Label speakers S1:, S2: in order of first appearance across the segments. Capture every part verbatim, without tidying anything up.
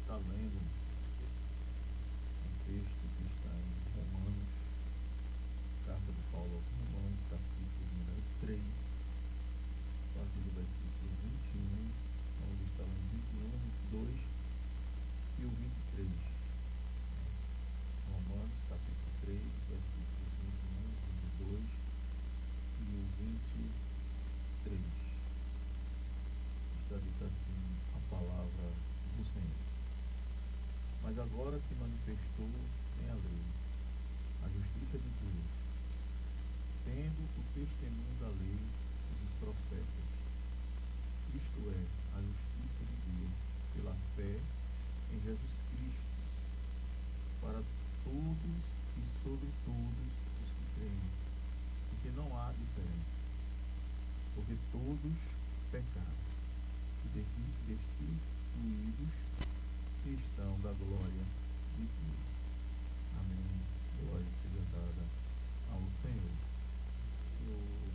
S1: estar lendo um texto que está em Romanos, carta de Paulo aos Romanos, capítulo número três, a partir do versículo vinte e um, onde está lá em vinte e um, vinte e dois e o vinte e três. Romanos, capítulo três, versículos vinte e um, vinte e dois e o vinte e três. Está dita assim a palavra do Senhor. Mas agora se manifestou em a lei a justiça de Deus, tendo o testemunho da lei e dos profetas, isto é, a justiça de Deus pela fé em Jesus Cristo, para todos e sobre todos os que creem, porque não há diferença, porque todos pecaram e destituídos estão da glória de Deus. Amém. Glória seja dada ao Senhor. Eu,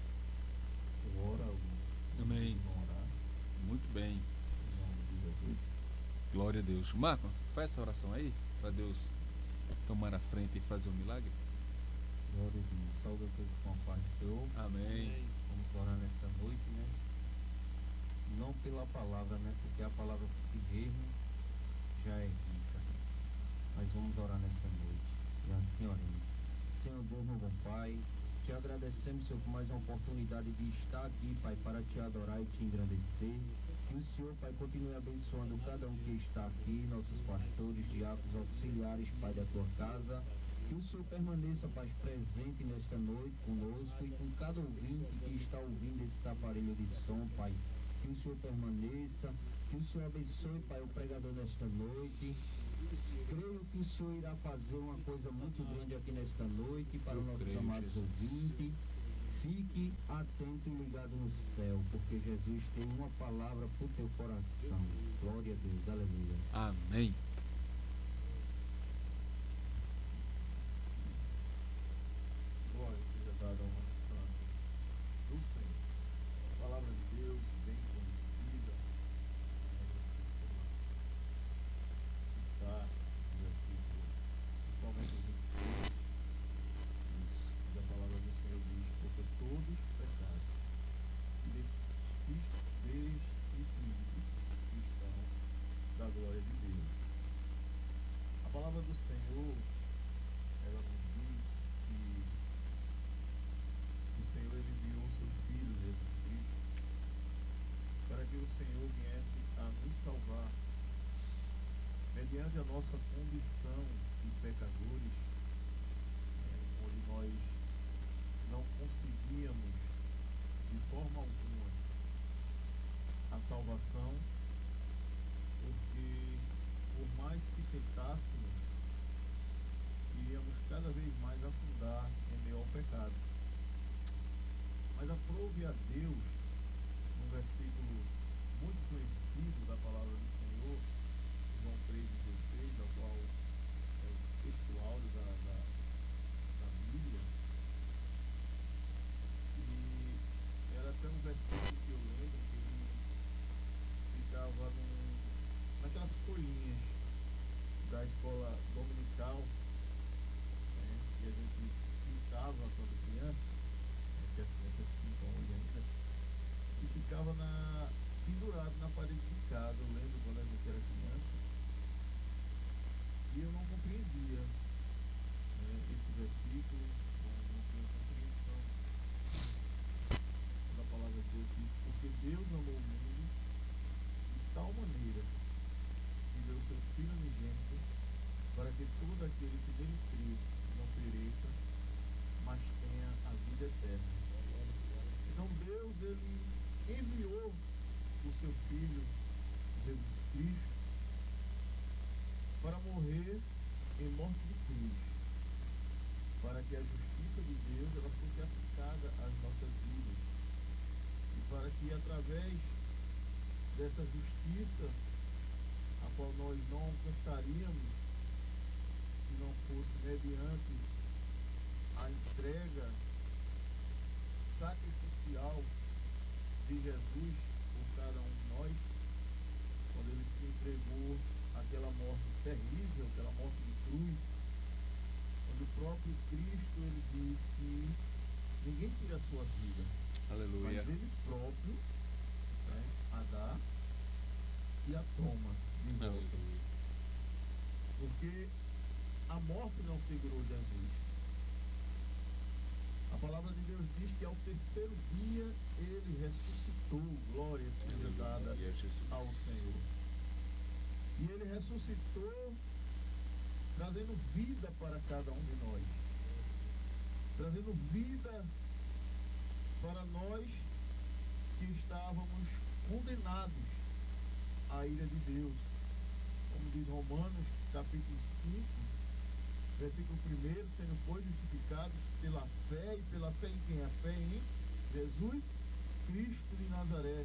S1: eu oro,
S2: amém.
S1: Orar,
S2: Muito bem.
S1: em nome de Jesus.
S2: Glória a Deus. Marco, faz essa oração aí, para Deus tomar a frente e fazer um milagre.
S1: Glória a Deus. Salve a todos com a paz do Senhor.
S2: Amém.
S1: Vamos orar nessa noite, né? Não pela palavra, né? Porque a palavra por si mesmo já é rica. Mas vamos orar nessa noite. E assim oremos. Senhor Deus, meu bom Pai, te agradecemos, Senhor, por mais uma oportunidade de estar aqui, Pai, para te adorar e te engrandecer. Que o Senhor, Pai, continue abençoando cada um que está aqui, nossos pastores, diáconos, auxiliares, Pai, da tua casa. Que o Senhor permaneça, Pai, presente nesta noite conosco e com cada ouvinte que está ouvindo esse aparelho de som, Pai. Que o Senhor permaneça, que o Senhor abençoe, Pai, o pregador nesta noite. Creio que o Senhor irá fazer uma coisa muito grande aqui nesta noite para os nossos amados ouvintes. Fique atento e ligado no céu, porque Jesus tem uma palavra para o teu coração. Glória a Deus, aleluia.
S2: Amém.
S1: Glória seja dada ao nosso santo do Senhor. A palavra de Deus, bem conhecida, está esse versículo, principalmente o vinte e três, isso, e a palavra do Senhor diz, porque todos pecaram e destituídos estão da glória de Deus. A palavra do Senhor, ela nos diz que o Senhor ele enviou o seu Filho Jesus Cristo para que o Senhor viesse a nos salvar mediante a nossa condição de pecadores, né, onde nós não conseguíamos de forma alguma a salvação, porque por mais que tentássemos, iríamos cada vez mais afundar em meio ao pecado. Mas aprove a Deus, num versículo muito conhecido da palavra do Senhor, João três dezesseis, ao qual é o texto áudio da, da, da Bíblia, e era até um versículo que eu lembro que ele ficava num, naquelas folhinhas da escola dominical, né, que a gente pintava quando criança, né, que as crianças pintam hoje ainda, e ficava na, pendurado na parede de casa. Eu lembro quando a gente era criança, e eu não compreendia, né, esse versículo, não, não tinha compreensão da palavra de Deus, diz, porque Deus amou o mundo de tal maneira que deu o seu Filho unigênito, para que todo aquele que nele crê não pereça, mas tenha a vida eterna. Então Deus, ele enviou o seu Filho Jesus Cristo para morrer em morte de cruz, para que a justiça de Deus ela fosse aplicada às nossas vidas, e para que através dessa justiça, a qual nós não alcançaríamos se não fosse mediante a entrega sacrificial de Jesus por cada um de nós, quando ele se entregou a terrível, aquela morte de cruz, onde o próprio Cristo ele diz que ninguém tira a sua vida,
S2: Aleluia.
S1: mas ele próprio, né, a dá e a toma de volta.
S2: Aleluia.
S1: Porque a morte não segurou Jesus. A palavra de Deus diz que ao terceiro dia ele ressuscitou, glória seja dada
S2: Aleluia, Jesus.
S1: ao Senhor. E ele ressuscitou trazendo vida para cada um de nós. Trazendo vida para nós que estávamos condenados à ira de Deus. Como diz Romanos, capítulo cinco, versículo primeiro, sendo, pois, justificados pela fé, e pela fé em quem? A fé em Jesus Cristo de Nazaré.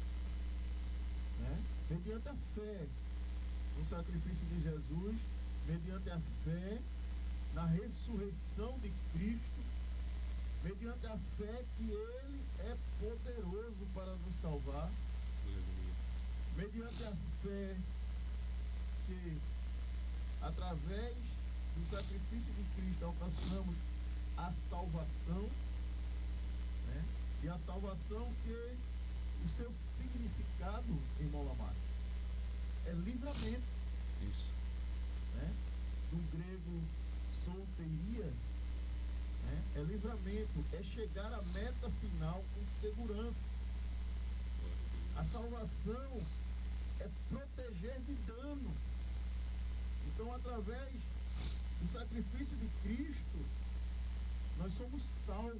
S1: Né? Mediante a fé no sacrifício de Jesus, mediante a fé na ressurreição de Cristo, mediante a fé que Ele é poderoso para nos salvar,
S2: Aleluia.
S1: mediante a fé que, através do sacrifício de Cristo, alcançamos a salvação, né? E a salvação que o seu significado, irmão Lamar, é livramento.
S2: Isso.
S1: Né? Do grego solteria, né? É livramento, é chegar à meta final com segurança. A salvação é proteger de dano. Então, através do sacrifício de Cristo, nós somos salvos.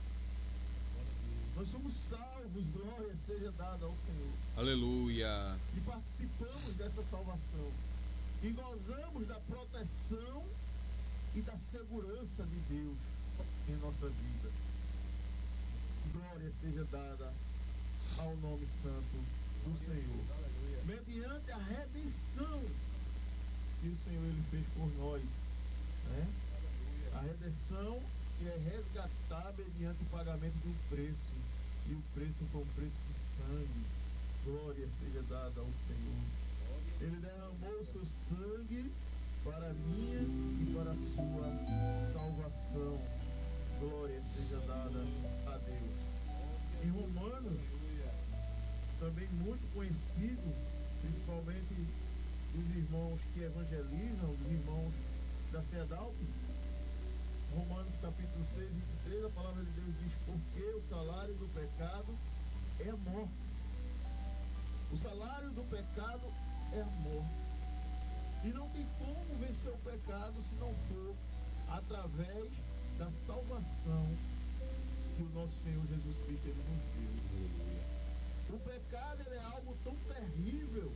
S1: Nós somos salvos, glória seja dada ao Senhor.
S2: Aleluia.
S1: E participamos dessa salvação. E gozamos da proteção e da segurança de Deus em nossa vida. Glória seja dada ao nome santo do Senhor. Aleluia. Mediante a redenção que o Senhor ele fez por nós, né? A redenção que é resgatar mediante o pagamento de um preço, e o preço foi um preço de sangue. Glória seja dada ao Senhor. Ele derramou o seu sangue para a minha e para a sua salvação. Glória seja dada a Deus. Em Romanos, também muito conhecido, principalmente dos irmãos que evangelizam, dos irmãos da CEDALP, Romanos capítulo seis, vinte e três, a palavra de Deus diz: porque o salário do pecado é a morte. O salário do pecado é a morte. E não tem como vencer o pecado se não for através da salvação que o nosso Senhor Jesus Cristo ele nos deu. O pecado ele é algo tão terrível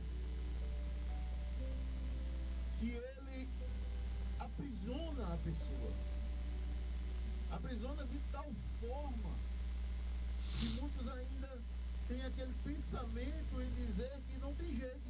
S1: que ele aprisiona a pessoa. Aprisiona de tal forma que muitos ainda têm aquele pensamento em dizer que não tem jeito.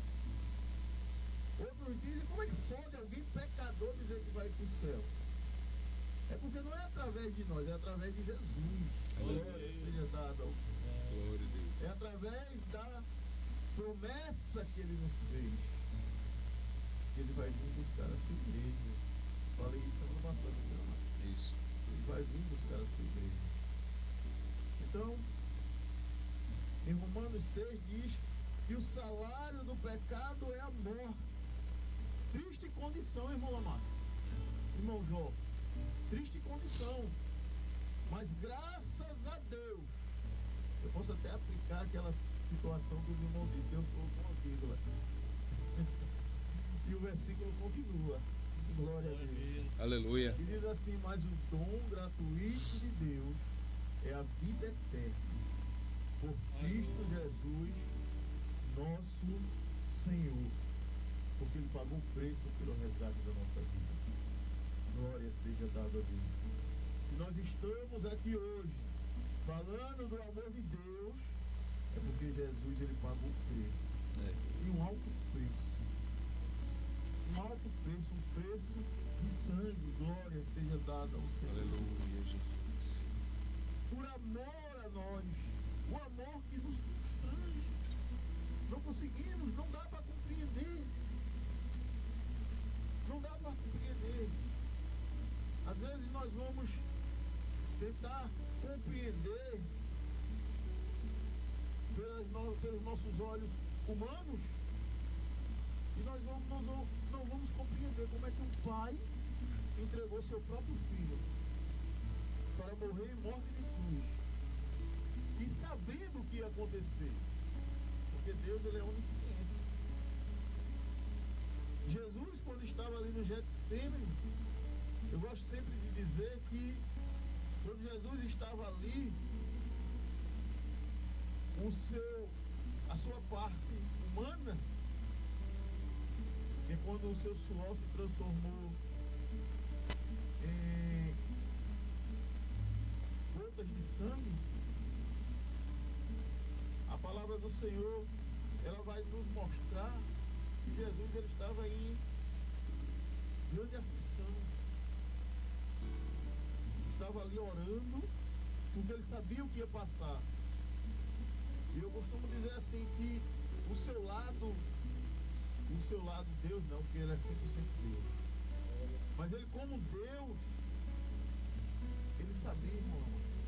S1: Outros dizem: como é que pode alguém pecador dizer que vai para o céu? É porque não é através de nós, é através de Jesus. Glória seja dada ao Senhor.
S2: Glória a Deus.
S1: É através da promessa que Ele nos fez que Ele vai vir buscar a sua igreja. Falei isso semana passada, não.
S2: Isso.
S1: Ele vai vir buscar a sua igreja. Então, em Romanos seis diz que o salário do pecado é a morte. Triste condição, irmão Lamar. Irmão Jó. Triste condição. Mas graças a Deus, eu posso até aplicar aquela situação que o irmão disse, Deus colocou uma vírgula. E o versículo continua. Glória a Deus.
S2: Aleluia.
S1: E diz assim: mas o dom gratuito de Deus é a vida eterna por Cristo Jesus, nosso Senhor. Porque Ele pagou o preço pelo resgate da nossa vida. Glória seja dada a Deus. Se nós estamos aqui hoje falando do amor de Deus, é porque Jesus ele pagou o preço.
S2: É.
S1: E um alto preço. Um alto preço, um preço de sangue. Glória seja dada ao Senhor.
S2: Aleluia, Jesus.
S1: Por amor a nós. O amor que nos constrange. Não conseguimos, não dá para compreender. Às vezes nós vamos tentar compreender pelas no, pelos nossos olhos humanos e nós vamos, nós vamos, não vamos compreender como é que um pai entregou seu próprio filho para morrer em morte de cruz e sabendo o que ia acontecer, porque Deus ele é onisciente. Jesus, quando estava ali no Getsêmani, eu gosto sempre de dizer que quando Jesus estava ali, o seu, a sua parte humana, que é quando o seu suor se transformou em gotas de sangue, a palavra do Senhor, ela vai nos mostrar que Jesus ele estava em grande aflição. Estava ali orando, porque ele sabia o que ia passar. E eu costumo dizer assim que o seu lado, o seu lado Deus não, porque ele é cem por cento Deus. Mas ele como Deus, ele sabia, irmão,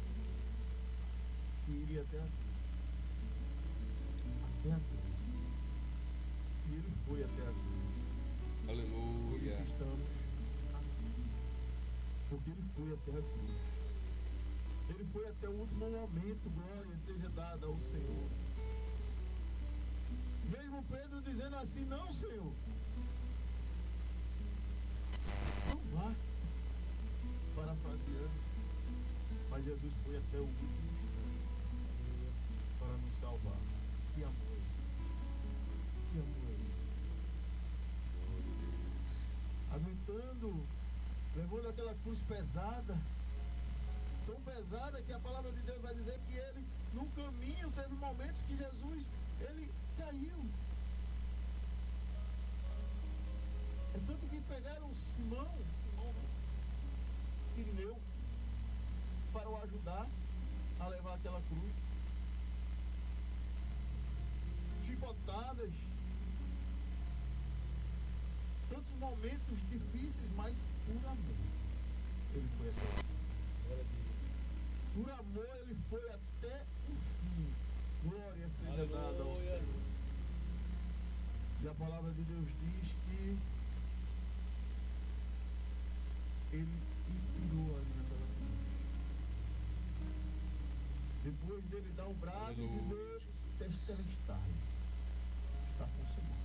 S1: que iria até a cruz. Até a cruz. E ele foi até a cruz.
S2: Aleluia.
S1: Por isso estamos aqui. Porque ele foi até a cruz. Ele foi até o último momento, glória seja dada ao Senhor. Mesmo Pedro dizendo assim, não, Senhor, não vá, parafraseando, mas Jesus foi até o último instante para nos salvar. Que amor é esse? Que amor é esse? Aguentando, levando aquela cruz pesada, tão pesada que a palavra de Deus vai dizer que ele, no caminho, teve momentos que Jesus, ele caiu. É tanto que pegaram Simão, Simão, Sirineu, para o ajudar a levar aquela cruz. Chicotadas, tantos momentos difíceis, mas por amor ele foi até o fim. Por amor ele foi até o fim. Glória seja dada ao Senhor. E a palavra de Deus diz que ele expirou ali naquela cruz. Depois dele dar um brado e dizer, tetelestai, está consumado.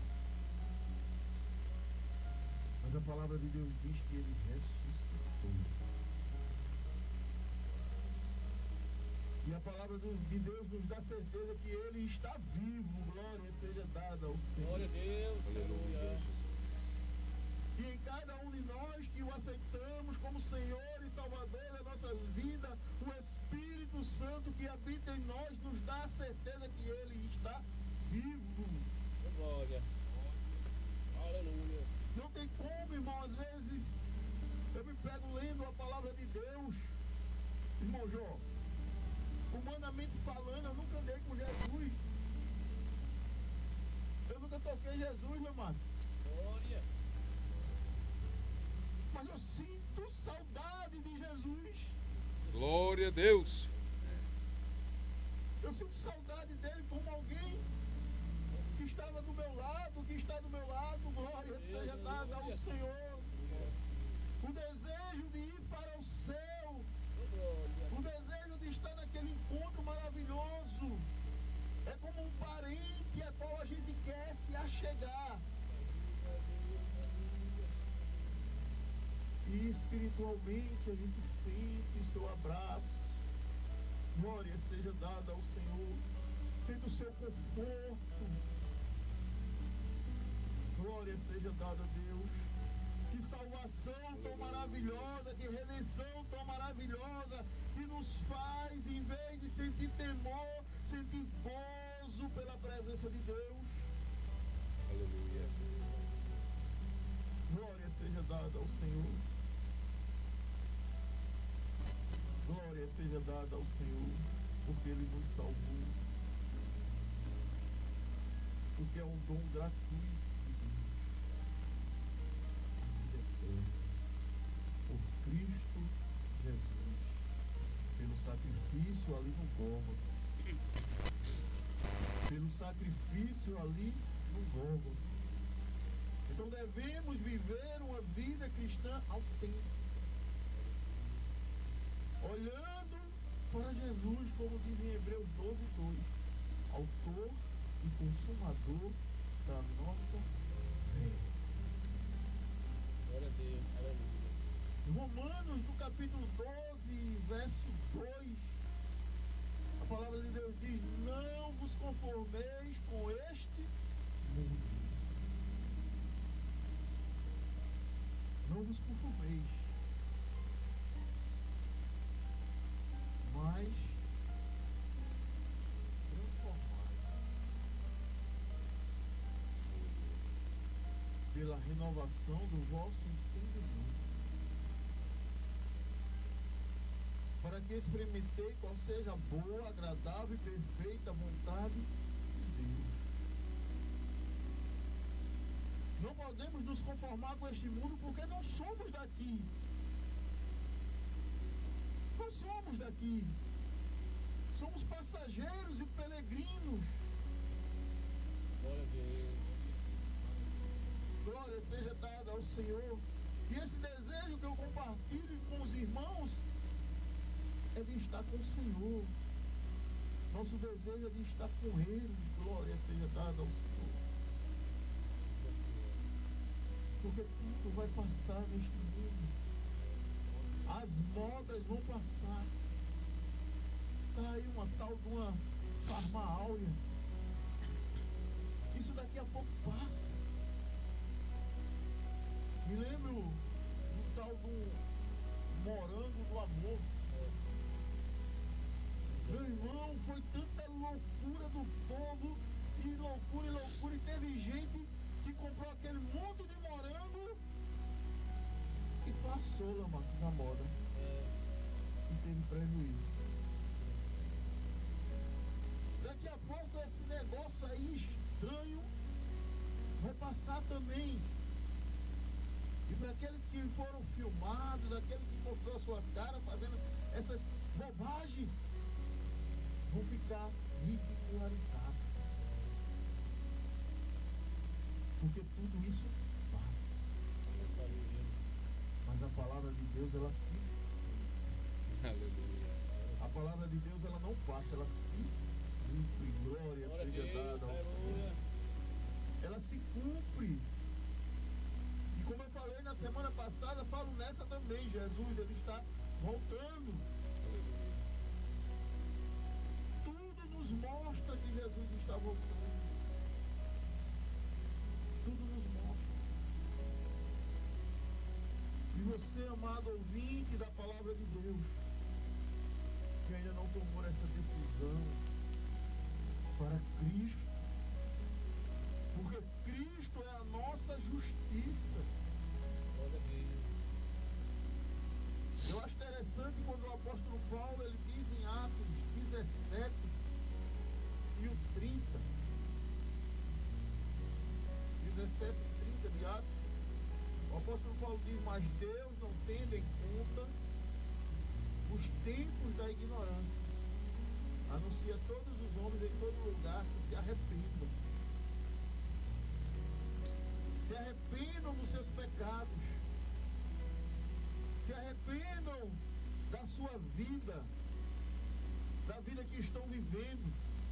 S1: Mas a palavra de Deus diz que ele ressuscitou. E a palavra de Deus nos dá certeza que ele está vivo. Glória seja dada ao Senhor.
S3: Glória a Deus. Aleluia.
S1: E em cada um de nós que o aceitamos como Senhor e Salvador da nossa vida, o Espírito Santo que habita em nós nos dá a certeza que ele está vivo.
S3: Glória. Aleluia.
S1: Não tem como, irmão, às vezes eu me pego lendo a palavra de Deus. Irmão Jó, humanamente falando, eu nunca andei com Jesus. Eu nunca toquei Jesus, meu amado.
S3: Glória.
S1: Mas eu sinto saudade de Jesus.
S2: Glória a Deus.
S1: Eu sinto saudade dele como alguém que estava do meu lado, que está do meu lado. Glória seja dada ao Senhor. O desejo de ir para o céu. O desejo de estar naquele encontro maravilhoso. É como um parente a qual a gente quer se achegar. E espiritualmente a gente sente o seu abraço. Glória seja dada ao Senhor. Sente o seu conforto. Glória seja dada a Deus. Que salvação tão maravilhosa, que redenção tão maravilhosa, que nos faz, em vez de sentir temor, sentir gozo pela presença de Deus.
S2: Aleluia.
S1: Glória seja dada ao Senhor. Glória seja dada ao Senhor, porque Ele nos salvou. Porque é um dom gratuito. Por Cristo Jesus, pelo sacrifício ali no Gólgota, pelo sacrifício ali no Gólgota. Então devemos viver uma vida cristã autêntica, olhando para Jesus, como diz em Hebreus doze, dois, autor e consumador da nossa fé.
S3: Glória a Deus, aleluia.
S1: Romanos, no capítulo doze, verso dois, a palavra de Deus diz: não vos conformeis com este mundo. Não vos conformeis, mas transformai pela renovação do vosso entendimento, para que experimentei qual seja a boa, agradável e perfeita vontade de Deus. Não podemos nos conformar com este mundo, porque não somos daqui. Não somos daqui. Somos passageiros e peregrinos.
S3: Glória a Deus.
S1: Glória seja dada ao Senhor. E esse desejo que eu compartilho com os irmãos é de estar com o Senhor. Nosso desejo é de estar com Ele. Glória seja dada ao Senhor. Porque tudo vai passar neste mundo. As modas vão passar. Está aí uma tal de uma farma áurea. Isso daqui a pouco passa. Me lembro do tal do morango do amor. Meu irmão, foi tanta loucura do povo, e loucura e loucura, e teve gente que comprou aquele monte de morango e passou lá, Marcos, na moda. E teve prejuízo. Daqui a pouco esse negócio aí estranho vai passar também. E para aqueles que foram filmados, aqueles que comprou a sua cara fazendo essas bobagens, vão ficar ridicularizados. Porque tudo isso passa. Mas a palavra de Deus, ela se...
S2: Aleluia.
S1: A palavra de Deus, ela não passa, ela se cumpre. Glória
S3: Glória a
S1: seja
S3: Deus,
S1: dada ao Senhor.
S3: aleluia.
S1: Ela se cumpre. E como eu falei na semana passada, falo nessa também. Jesus, ele está voltando. Tudo nos mostra que Jesus está voltando. Tudo nos mostra. E você, amado ouvinte da palavra de Deus, que ainda não tomou essa decisão para Cristo, porque Cristo é a nossa justiça.
S3: Glória a Deus.
S1: Eu acho interessante quando o apóstolo Paulo, ele diz em Atos dezessete e o trinta, dezessete e trinta de Atos, o apóstolo Paulo diz: mas Deus, não tendo em conta os tempos da ignorância, anuncia a todos os homens em todo lugar que se arrependam. Se arrependam dos seus pecados. Se arrependam da sua vida, da vida que estão vivendo.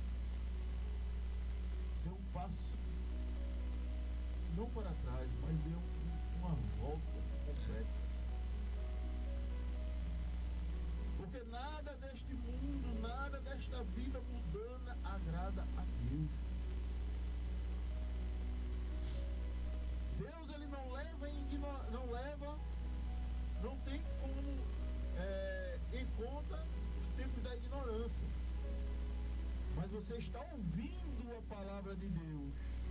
S1: Dê um passo, não para trás, mas dê um, uma volta completa. Porque nada deste mundo, nada desta vida mundana agrada a Deus. Deus, ele não leva em igno- não leva, não tem como é, em conta os tempos da ignorância. Mas você está ouvindo a palavra de Deus.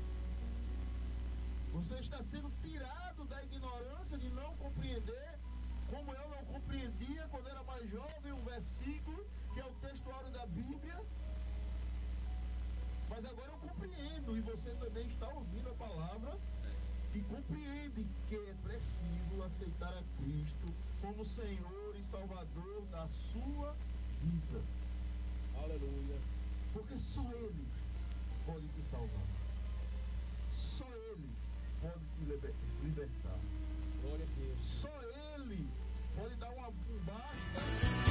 S1: Você está sendo tirado da ignorância de não compreender, como eu não compreendia quando era mais jovem, um versículo que é o textuário da Bíblia. Mas agora eu compreendo, e você também está ouvindo a palavra que compreendem que é preciso aceitar a Cristo como Senhor e Salvador da sua vida.
S3: Aleluia.
S1: Porque só Ele pode te salvar. Só Ele pode te liber- libertar.
S3: Glória a Deus.
S1: Só Ele pode dar uma um basta